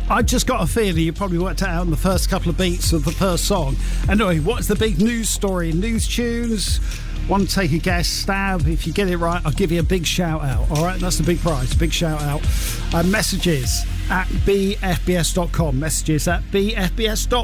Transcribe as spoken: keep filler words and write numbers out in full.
I just got a feeling you probably worked it out in the first couple of beats of the first song. Anyway, what's the big news story? News tunes? Want to take a guess? Stab. If you get it right, I'll give you a big shout out. All right, that's the big prize. Big shout out. Uh, messages at b f b s dot com. Messages at b f b s dot